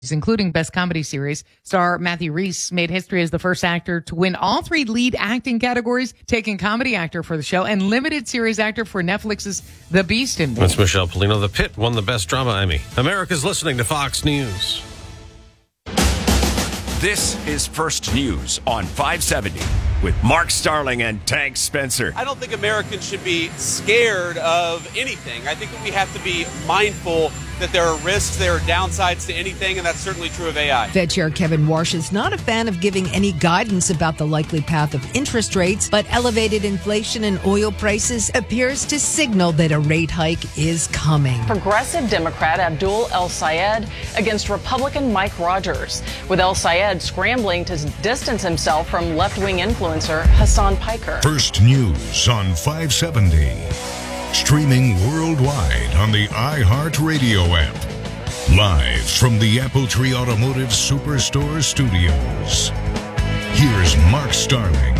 including Best Comedy Series. Star Matthew Rhys made history as the first actor to win all 3 lead acting categories, taking Comedy Actor for the show and Limited Series Actor for Netflix's The Beast in Me. That's Michelle Polino. The Pit won the Best Drama Emmy. America's listening to Fox News. This is First News on 570 with Mark Starling and Tank Spencer. I don't think Americans should be scared of anything. I think that we have to be mindful that there are risks, there are downsides to anything, and that's certainly true of AI. Fed Chair Kevin Warsh is not a fan of giving any guidance about the likely path of interest rates, but elevated inflation and oil prices appears to signal that a rate hike is coming. Progressive Democrat Abdul El-Sayed against Republican Mike Rogers, with El-Sayed scrambling to distance himself from left-wing influencer Hassan Piker. First News on 570. Streaming worldwide on the iHeartRadio app. Live from the Appletree Automotive Superstore studios. Here's Mark Starling